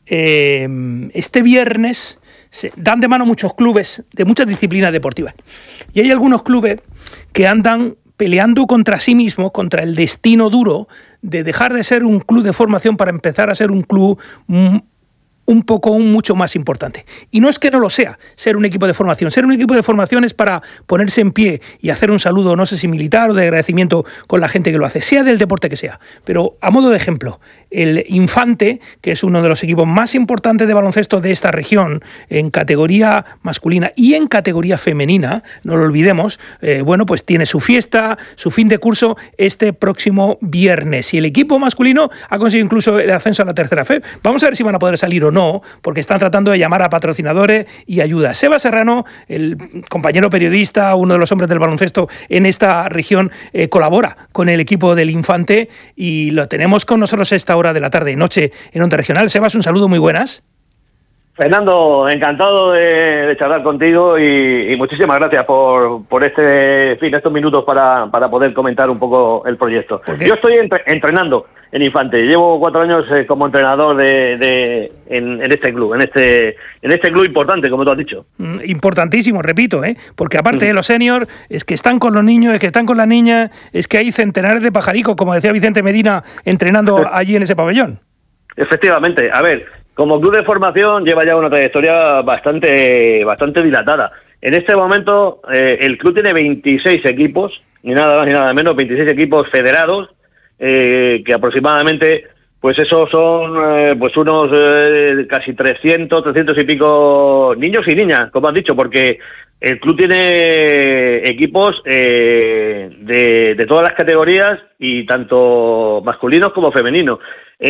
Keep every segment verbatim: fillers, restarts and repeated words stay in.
eh, este viernes se dan de mano muchos clubes de muchas disciplinas deportivas. Y hay algunos clubes que andan peleando contra sí mismos, contra el destino duro de dejar de ser un club de formación para empezar a ser un club mm, un poco, un mucho más importante. Y no es que no lo sea, ser un equipo de formación. Ser un equipo de formación es para ponerse en pie y hacer un saludo, no sé si militar o de agradecimiento con la gente que lo hace, sea del deporte que sea. Pero a modo de ejemplo, el Infante, que es uno de los equipos más importantes de baloncesto de esta región, en categoría masculina y en categoría femenina, no lo olvidemos, eh, bueno, pues tiene su fiesta, su fin de curso este próximo viernes. Y el equipo masculino ha conseguido incluso el ascenso a la tercera F E P. Vamos a ver si van a poder salir o no. No, porque están tratando de llamar a patrocinadores y ayuda. Seba Serrano, el compañero periodista, uno de los hombres del baloncesto en esta región, eh, colabora con el equipo del Infante y lo tenemos con nosotros a esta hora de la tarde y noche en Onda Regional. Sebas, un saludo, muy buenas. Fernando, encantado de, de charlar contigo y, y muchísimas gracias por, por este fin, estos minutos para, para poder comentar un poco el proyecto. Yo estoy entre, entrenando en Infante, llevo cuatro años eh, como entrenador de, de en, en este club, en este en este club importante, como tú has dicho. Importantísimo, repito, ¿eh? Porque aparte de los seniors, es que están con los niños, es que están con las niñas, es que hay centenares de pajaricos, como decía Vicente Medina, entrenando allí en ese pabellón. Efectivamente, a ver, como club de formación lleva ya una trayectoria bastante bastante dilatada. En este momento eh, el club tiene veintiséis equipos, ni nada más ni nada menos, veintiséis equipos federados, eh, que aproximadamente, pues esos son eh, pues unos eh, casi trescientos, trescientos y pico niños y niñas, como has dicho, porque el club tiene equipos eh, de, de todas las categorías y tanto masculinos como femeninos.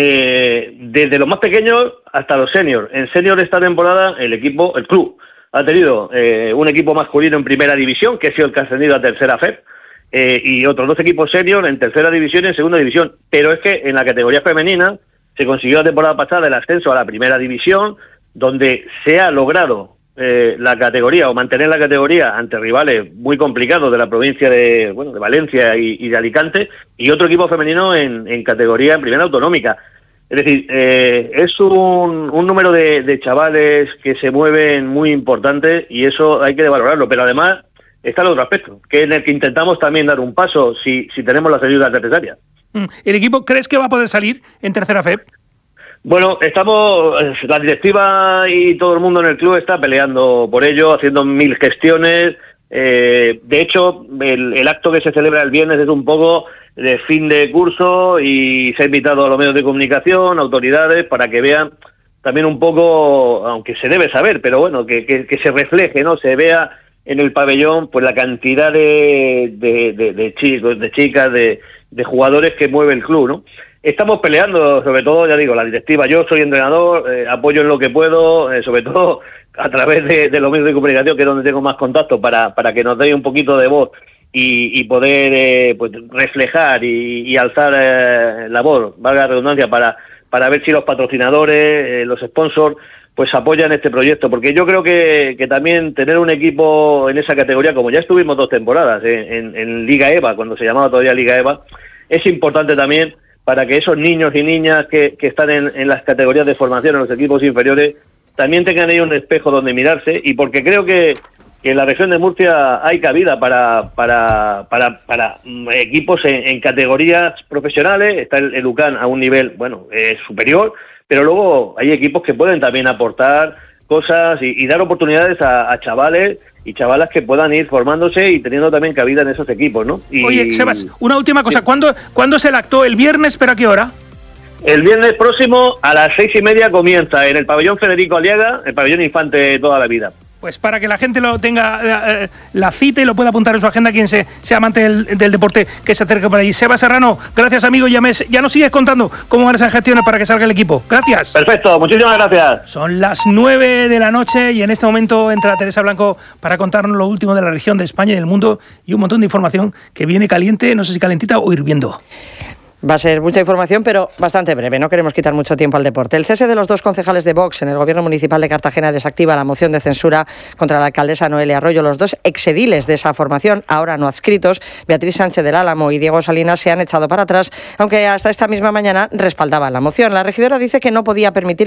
Eh, desde los más pequeños hasta los seniors. En senior esta temporada el equipo, el club, ha tenido eh, un equipo masculino en primera división, que ha sido el que ha ascendido a tercera F E P, eh, y otros dos equipos senior en tercera división y en segunda división. Pero es que en la categoría femenina se consiguió la temporada pasada el ascenso a la primera división, donde se ha logrado eh, la categoría o mantener la categoría ante rivales muy complicados de la provincia de bueno de Valencia y, y de Alicante, y otro equipo femenino en, en categoría en primera autonómica. Es decir, eh, es un, un número de, de chavales que se mueven muy importante y eso hay que valorarlo, pero además está el otro aspecto, que es en el que intentamos también dar un paso si, si tenemos las ayudas necesarias. ¿El equipo crees que va a poder salir en tercera F E P? Bueno, estamos, la directiva y todo el mundo en el club está peleando por ello, haciendo mil gestiones. Eh, de hecho, el, el acto que se celebra el viernes es un poco de fin de curso y se ha invitado a los medios de comunicación, autoridades, para que vean también un poco, aunque se debe saber, pero bueno, que, que, que se refleje, ¿no? Se vea en el pabellón pues la cantidad de, de, de, de chicos, de chicas, de, de jugadores que mueve el club, ¿no? Estamos peleando, sobre todo, ya digo, la directiva. Yo soy entrenador, eh, apoyo en lo que puedo, eh, sobre todo a través de, de los medios de comunicación, que es donde tengo más contacto, para, para que nos dé un poquito de voz y, y poder eh, pues, reflejar y, y alzar eh, la voz, valga la redundancia, para, para ver si los patrocinadores, eh, los sponsors, pues apoyan este proyecto. Porque yo creo que, que también tener un equipo en esa categoría, como ya estuvimos dos temporadas eh, en, en Liga EVA, cuando se llamaba todavía Liga EVA, es importante también para que esos niños y niñas que, que están en, en las categorías de formación, en los equipos inferiores, también tengan ahí un espejo donde mirarse, y porque creo que, que en la región de Murcia hay cabida para para para, para equipos en, en categorías profesionales. Está el, el U C A N a un nivel, bueno, eh, superior, pero luego hay equipos que pueden también aportar cosas y, y dar oportunidades a, a chavales y chavalas que puedan ir formándose y teniendo también cabida en esos equipos, ¿no? Y, Oye, Sebas, una última cosa. ¿Cuándo, ¿Cuándo es el acto? ¿El viernes, pero a qué hora? El viernes próximo a las seis y media comienza en el pabellón Federico Aliaga, el pabellón Infante de toda la vida. Pues para que la gente lo tenga eh, la cita y lo pueda apuntar en su agenda, quien se, sea amante del, del deporte, que se acerque por allí. Seba Serrano, gracias amigo, ya, me, ya nos sigues contando cómo van esas gestiones para que salga el equipo. Gracias. Perfecto, muchísimas gracias. Son las nueve de la noche y en este momento entra Teresa Blanco para contarnos lo último de la región, de España y del mundo, y un montón de información que viene caliente, no sé si calentita o hirviendo. Va a ser mucha información, pero bastante breve. No queremos quitar mucho tiempo al deporte. El cese de los dos concejales de Vox en el Gobierno Municipal de Cartagena desactiva la moción de censura contra la alcaldesa Noelia Arroyo. Los dos exediles de esa formación, ahora no adscritos, Beatriz Sánchez del Álamo y Diego Salinas, se han echado para atrás, aunque hasta esta misma mañana respaldaban la moción. La regidora dice que no podía permitir